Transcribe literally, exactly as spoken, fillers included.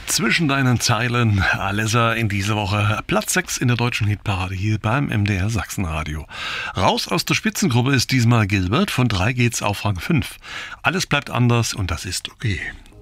Zwischen deinen Zeilen, Alessa in dieser Woche Platz sechs in der deutschen Hitparade hier beim M D R Sachsenradio. Raus aus der Spitzengruppe ist diesmal Gilbert, von drei geht's auf Rang fünf. Alles bleibt anders und das ist okay.